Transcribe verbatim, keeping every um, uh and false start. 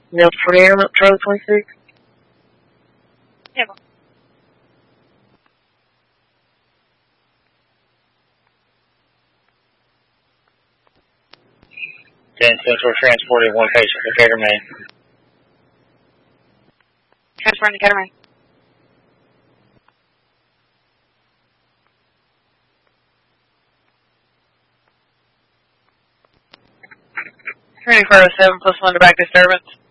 Mills for air, Charlie twenty-six. Yeah. ten Central transporting one patient to Decatur, Maine. Transferring to Decatur, Maine. Ready for a seven plus one to back disturbance.